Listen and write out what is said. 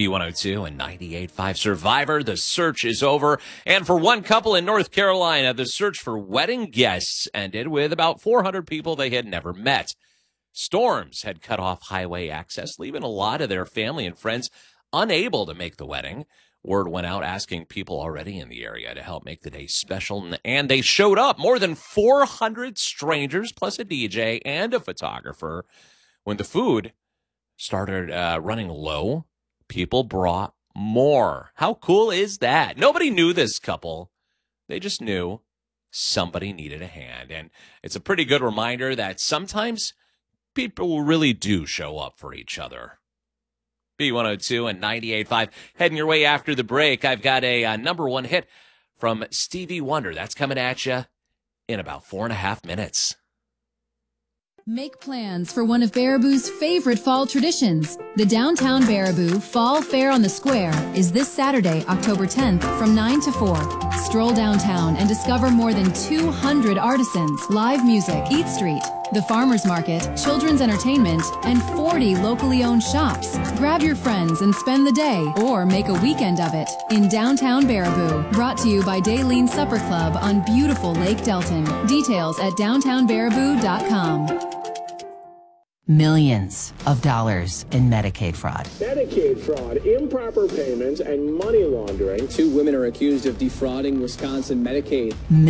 B102 and 98.5 Survivor. The search is over. And for one couple in North Carolina, the search for wedding guests ended with about 400 people they had never met. Storms had cut off highway access, leaving a lot of their family and friends unable to make the wedding. Word went out asking people already in the area to help make the day special, and they showed up. More than 400 strangers, plus a DJ and a photographer. When the food started running low, people brought more. How cool is that? Nobody knew this couple. They just knew somebody needed a hand. And it's a pretty good reminder that sometimes people really do show up for each other. B102 and 98.5. Heading your way after the break, I've got a number one hit from Stevie Wonder. That's coming at you in about 4.5 minutes. Make plans for one of Baraboo's favorite fall traditions. The Downtown Baraboo Fall Fair on the Square is this Saturday, October 10th from 9 to 4. Stroll downtown and discover more than 200 artisans, live music, Eat Street, the farmers market, children's entertainment, and 40 locally owned shops. Grab your friends and spend the day or make a weekend of it in downtown Baraboo. Brought to you by Daylene Supper Club on beautiful Lake Delton. Details at downtownbaraboo.com. Millions of dollars in Medicaid fraud. Medicaid fraud, improper payments, and money laundering. 2 women are accused of defrauding Wisconsin Medicaid.